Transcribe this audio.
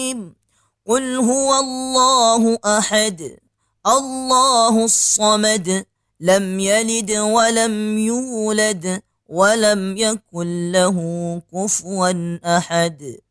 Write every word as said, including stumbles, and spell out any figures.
الرجيم. قل هو الله أحد الله الصمد لم يلد ولم يولد ولم يكن له كفوا أحد.